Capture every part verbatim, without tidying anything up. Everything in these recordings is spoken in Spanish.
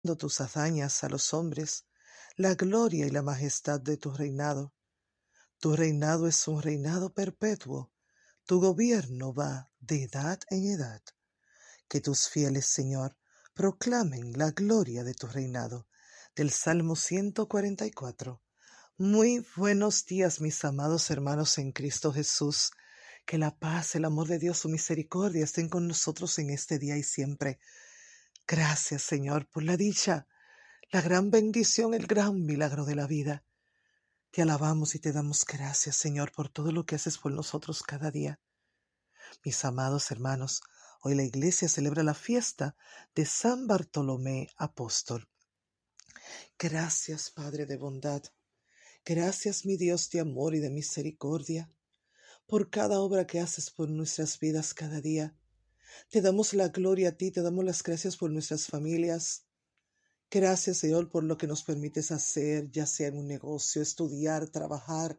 tus hazañas a los hombres, la gloria y la majestad de tu reinado. Tu reinado es un reinado perpetuo, tu gobierno va de edad en edad. Que tus fieles, Señor, proclamen la gloria de tu reinado. Del Salmo ciento cuarenta y cuatro. Muy buenos días, mis amados hermanos en Cristo Jesús. Que la paz, el amor de Dios, su misericordia estén con nosotros en este día y siempre. Gracias, Señor, por la dicha, la gran bendición, el gran milagro de la vida. Te alabamos y te damos gracias, Señor, por todo lo que haces por nosotros cada día. Mis amados hermanos, hoy la iglesia celebra la fiesta de San Bartolomé Apóstol. Gracias, Padre de bondad. Gracias, mi Dios de amor y de misericordia, por cada obra que haces por nuestras vidas cada día. Te damos la gloria a ti, te damos las gracias por nuestras familias. Gracias, Señor, por lo que nos permites hacer, ya sea en un negocio, estudiar, trabajar,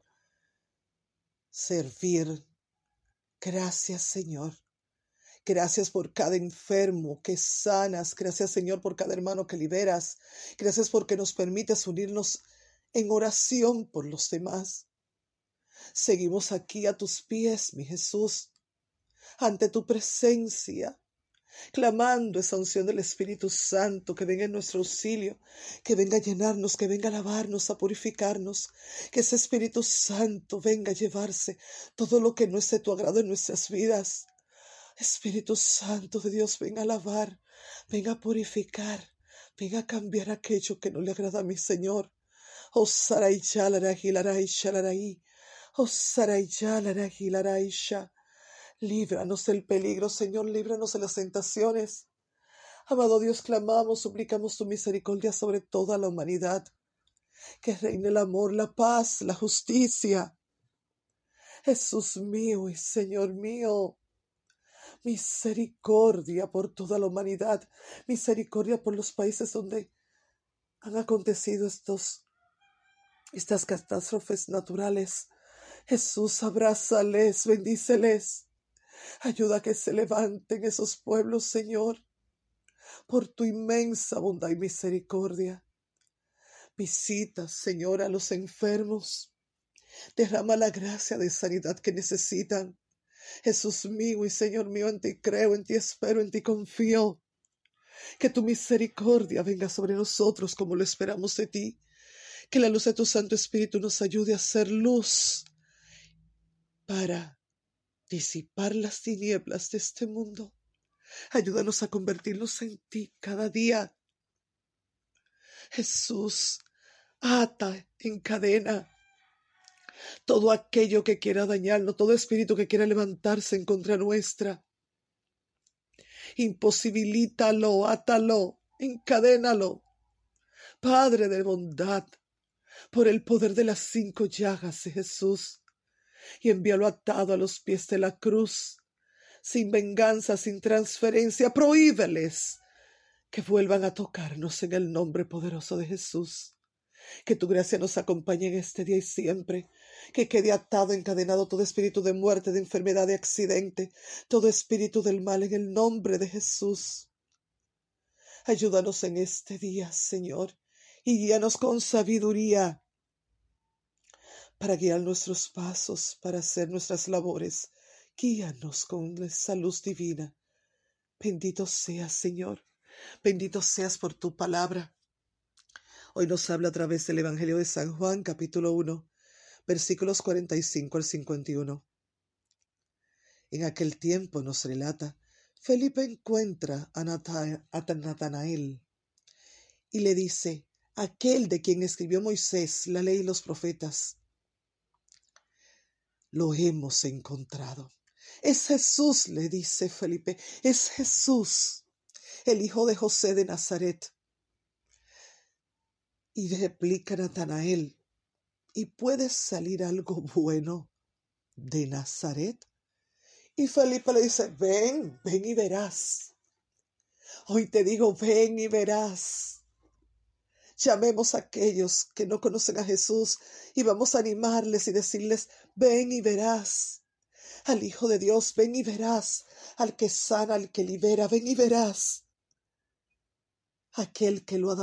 servir. Gracias, Señor. Gracias por cada enfermo que sanas. Gracias, Señor, por cada hermano que liberas. Gracias porque nos permites unirnos en oración por los demás. Seguimos aquí a tus pies, mi Jesús, ante tu presencia, clamando esa unción del Espíritu Santo que venga en nuestro auxilio, que venga a llenarnos, que venga a lavarnos, a purificarnos, que ese Espíritu Santo venga a llevarse todo lo que no es de tu agrado en nuestras vidas. Espíritu Santo de Dios, venga a lavar, venga a purificar, venga a cambiar aquello que no le agrada a mi Señor. Oh, sarai yalara hilarai shalarai, oh, sarai yalara hilarai sha. Líbranos del peligro, Señor, líbranos de las tentaciones. Amado Dios, clamamos, suplicamos tu misericordia sobre toda la humanidad. Que reine el amor, la paz, la justicia. Jesús mío y Señor mío, misericordia por toda la humanidad, misericordia por los países donde han acontecido estos, estas catástrofes naturales. Jesús, abrázales, bendíceles. Ayuda a que se levanten esos pueblos, Señor, por tu inmensa bondad y misericordia. Visita, Señor, a los enfermos. Derrama la gracia de sanidad que necesitan. Jesús mío y Señor mío, en ti creo, en ti espero, en ti confío. Que tu misericordia venga sobre nosotros como lo esperamos de ti. Que la luz de tu Santo Espíritu nos ayude a ser luz para disipar las tinieblas de este mundo. Ayúdanos a convertirnos en ti cada día. Jesús, ata, encadena todo aquello que quiera dañarnos, todo espíritu que quiera levantarse en contra nuestra. Imposibilítalo, átalo, encadénalo. Padre de bondad, por el poder de las cinco llagas de Jesús, y envíalo atado a los pies de la cruz, sin venganza, sin transferencia. Prohíbeles que vuelvan a tocarnos en el nombre poderoso de Jesús. Que tu gracia nos acompañe en este día y siempre. Que quede atado, encadenado todo espíritu de muerte, de enfermedad, de accidente, todo espíritu del mal en el nombre de Jesús. Ayúdanos en este día, Señor, y guíanos con sabiduría para guiar nuestros pasos, para hacer nuestras labores. Guíanos con esa luz divina. Bendito seas, Señor. Bendito seas por tu palabra. Hoy nos habla a través del Evangelio de San Juan, capítulo uno, versículos cuarenta y cinco al cincuenta y uno. En aquel tiempo, nos relata, Felipe encuentra a Natanael y le dice, aquel de quien escribió Moisés, la ley y los profetas, lo hemos encontrado. Es Jesús, le dice Felipe, es Jesús, el hijo de José de Nazaret. Y replica Natanael, ¿y puede salir algo bueno de Nazaret? Y Felipe le dice, ven, ven y verás. Hoy te digo, ven y verás. Llamemos a aquellos que no conocen a Jesús y vamos a animarles y decirles, ven y verás al Hijo de Dios, ven y verás al que sana, al que libera, ven y verás. aquel que lo ha